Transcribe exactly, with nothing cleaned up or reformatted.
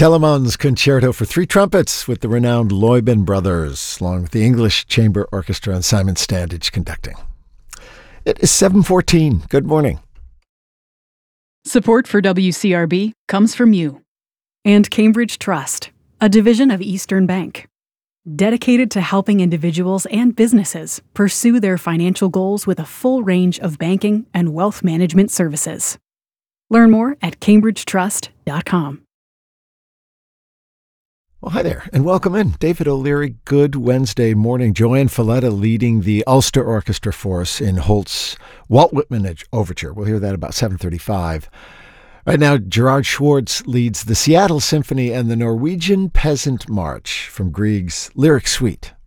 Telemann's Concerto for Three Trumpets with the renowned Luyben Brothers, along with the English Chamber Orchestra and Simon Standage conducting. It is seven fourteen. Good morning. Support for W C R B comes from you and Cambridge Trust, a division of Eastern Bank, dedicated to helping individuals and businesses pursue their financial goals with a full range of banking and wealth management services. Learn more at cambridge trust dot com. Well, hi there, and welcome in. David O'Leary, good Wednesday morning. Joanne Falletta leading the Ulster Orchestra for us in Holt's Walt Whitman Overture. We'll hear that about seven thirty-five. Right now, Gerard Schwartz leads the Seattle Symphony and the Norwegian Peasant March from Grieg's Lyric Suite.